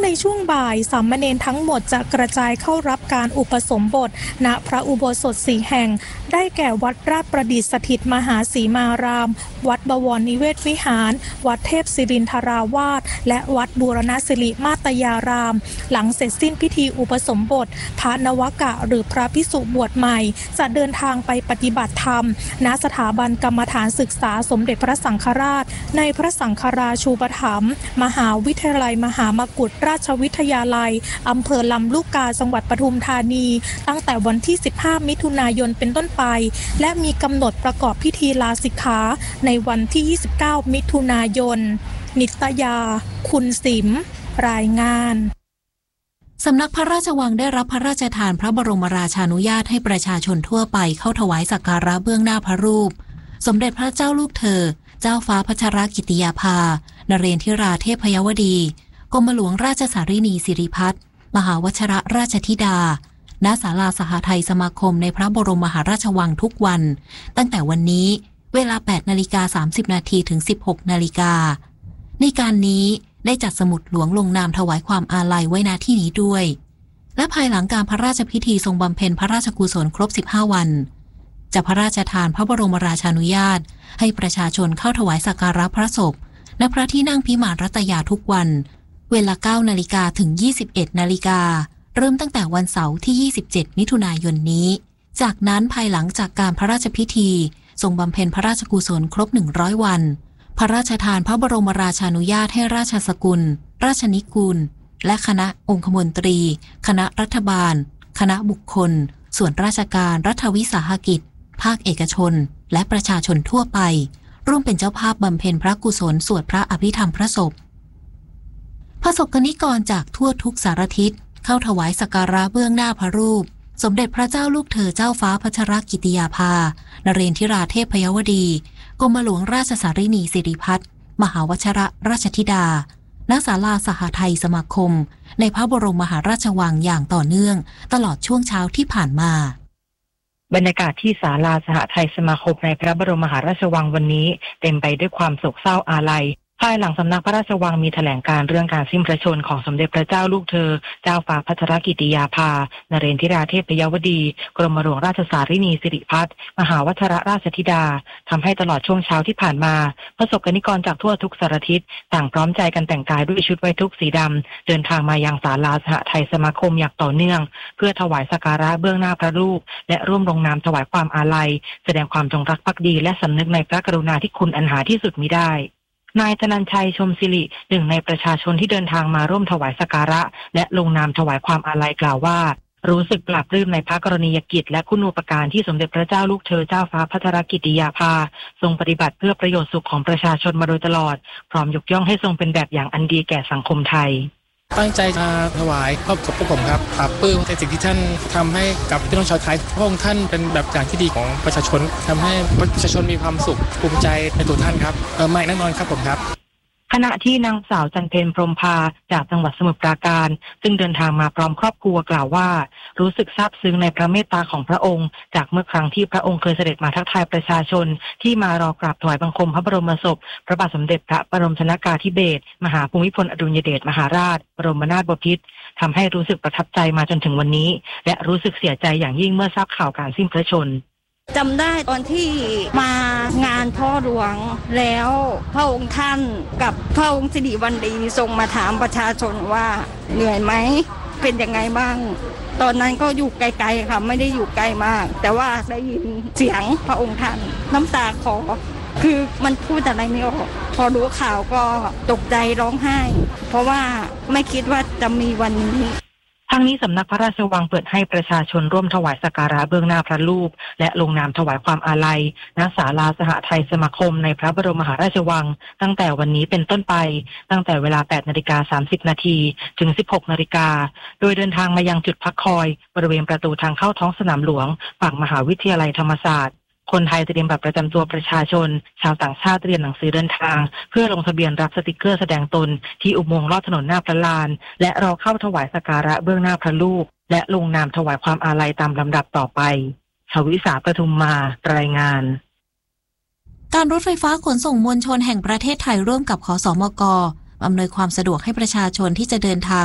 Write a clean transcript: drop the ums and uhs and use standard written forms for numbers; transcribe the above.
ในช่วงบ่ายสามเณรทั้งหมดจะกระจายเข้ารับการอุปสมบทณพระอุโบสถ4 แห่งได้แก่วัดราชประดิษฐ์สถิตมหาสีมารามวัดบวรนิเวศวิหารวัดเทพศิรินทราวาสและวัดบูรณสิริมาตยารามหลังเสร็จสิ้นพิธีอุปสมบทพระนวกะหรือพระภิกษุบวชใหม่จะเดินทางไปปฏิบัติธรรมณสถาบันกรรมฐานศึกษาสมเด็จพระสังฆราชในพระสังฆราชูปถัมภ์มหาวิทยาลัยมหามกุฏราชวิทยาลัยอำเภอลำลูกกาจังหวัดปทุมธานีตั้งแต่วันที่15มิถุนายนเป็นต้นไปและมีกำหนดประกอบพิธีลาสิกขาในวันที่29มิถุนายนนิตยาคุณสิมรายงานสำนักพระราชวังได้รับพระราชทานพระบรมราชานุญาตให้ประชาชนทั่วไปเข้าถวายสักการะเบื้องหน้าพระรูปสมเด็จพระเจ้าลูกเธอเจ้าฟ้าพัชรกิติยาภานเรนทิราเทพยวดีกรมหลวงราชสารินีสิริพัฒน์มหาวชรราชธิดาณศาลาสหทัยสมาคมในพระบรมมหาราชวังทุกวันตั้งแต่วันนี้เวลา 8:30 น.ถึง 16:00 น.ในการนี้ได้จัดสมุดหลวงลงนามถวายความอาลัยไว้ณที่นี้ด้วยและภายหลังการพระราชพิธีทรงบำเพ็ญพระราชกุศลครบ15วันจะพระราชทานพระบรมราชานุญาตให้ประชาชนเข้าถวายสักการะพระศพณพระที่นั่งพิมานรัตยาทุกวันเวลา 9:00 น.ถึง 21:00 น.เริ่มตั้งแต่วันเสาร์ที่27มิถุนายนนี้จากนั้นภายหลังจากการพระราชพิธีทรงบำเพ็ญพระราชกุศลครบ100วันพระราชทานพระบรมราชานุญาตให้ราชสกุลราชนิกูลและคณะองคมนตรีคณะรัฐบาลคณะบุคคลส่วนราชการรัฐวิสาหกิจภาคเอกชนและประชาชนทั่วไปร่วมเป็นเจ้าภาพบำเพ็ญพระกุศลสวดพระอภิธรรมพระศพประสบกนิกรจากทั่วทุกสารทิศเข้าถวายสักการะเบื้องหน้าพระรูปสมเด็จพระเจ้าลูกเธอเจ้าฟ้าพัชรกิติยาภานเรนทิราเทพยวดีกรมหลวงราชสารินีสิริพัฒน์มหาวชรราชธิดาณศาลาสหทัยสมาคมในพระบรมมหาราชวังอย่างต่อเนื่องตลอดช่วงเช้าที่ผ่านมาบรรยากาศที่ศาลาสหทัยสมาคมในพระบรมมหาราชวังวันนี้เต็มไปด้วยความโศกเศร้าอาลัยภายหลังสำนักพระราชวังมีแถลงการเรื่องการสิ้นพระชนม์ของสมเด็จพระเจ้าลูกเธอเจ้าฟ้าพัชรกิติยาภานเรนทิราเทพยวดีกรมหลวงราชสารินีสิริพัฒน์มหาวชรราชธิดาทำให้ตลอดช่วงเช้าที่ผ่านมาประสบกนิกรจากทั่วทุกสารทิศต่างพร้อมใจกันแต่งกายด้วยชุดไว้ทุกสีดำเดินทางมายังศาลาสหทัยสมาคมอย่างต่อเนื่องเพื่อถวายสักการะเบื้องหน้าพระรูปและร่วมลงนามถวายความอาลัยแสดงความจงรักภักดีและสำนึกในพระกรุณาธิคุณอันหาที่สุดมิได้นายธนัญชัยชมศิริหนึ่งในประชาชนที่เดินทางมาร่วมถวายสักการะและลงนามถวายความอาลัยกล่าวว่ารู้สึกปลาบปลื้มในพระกรณียกิจและคุณูปการที่สมเด็จพระเจ้าลูกเธอเจ้าฟ้าพัชรกิติยาภาทรงปฏิบัติเพื่อประโยชน์สุขของประชาชนมาโดยตลอดพร้อมยกย่องให้ทรงเป็นแบบอย่างอันดีแก่สังคมไทยตั้งใจมาถวายครอบครัวพวกผมครับปลาบปลื้มในสิ่งที่ท่านทำให้กับพี่น้องชาวไทยพระองค์ท่านเป็นแบบอย่างที่ดีของประชาชนทำให้ประชาชนมีความสุขภูมิใจในตัวท่านครับไม่แน่นอนครับผมครับขณะที่นางสาวจันเพ็ญพรหมพาจากจังหวัดสมุทรปราการซึ่งเดินทางมาพร้อมครอบครัวกล่าวว่ารู้สึกซาบซึ้งในพระเมตตาของพระองค์จากเมื่อครั้งที่พระองค์เคยเสด็จมาทักทายประชาชนที่มารอกราบถวายบังคมพระบรมศพพระบาทสมเด็จพระบรมชนกาธิเบศรมหาภูมิพลอดุลยเดชมหาราชบรมนาถบพิตรทำให้รู้สึกประทับใจมาจนถึงวันนี้และรู้สึกเสียใจอย่างยิ่งเมื่อทราบข่าวการสิ้นพระชนม์จำได้ตอนที่มางานพ่อหลวงแล้วพระองค์ท่านกับพระองค์สิริวัณดีทรงมาถามประชาชนว่าเหนื่อยไหมเป็นยังไงบ้างตอนนั้นก็อยู่ไกลๆค่ะไม่ได้อยู่ไกลมากแต่ว่าได้ยินเสียงพระองค์ท่านน้ำตาคลอคือมันพูดอะไรไม่ออกพอรู้ข่าวก็ตกใจร้องไห้เพราะว่าไม่คิดว่าจะมีวันนี้ทั้งนี้สำนักพระราชวังเปิดให้ประชาชนร่วมถวายสักการะเบื้องหน้าพระรูปและลงนามถวายความอาลัยณศาลาสหทัยสมาคมในพระบรมมหาราชวังตั้งแต่วันนี้เป็นต้นไปตั้งแต่เวลา 8:30 น.ถึง 16:00 น.โดยเดินทางมายังจุดพักคอยบริเวณประตูทางเข้าท้องสนามหลวงฝั่งมหาวิทยาลัยธรรมศาสตร์คนไทยเตรียมบัตรประจำตัวประชาชนชาวต่างชาติเตรียมหนังสือเดินทางเพื่อลงทะเบียนรับสติกเกอร์แสดงตนที่อุโมงค์ลอดถนนหน้าพระลานและรอเข้าถวายสักการะเบื้องหน้าพระรูปและลงนามถวายความอาลัยตามลำดับต่อไปชวิสาปทุมมารายงานการรถไฟฟ้าขนส่งมวลชนแห่งประเทศไทยร่วมกับขสมก.อำนวยความสะดวกให้ประชาชนที่จะเดินทาง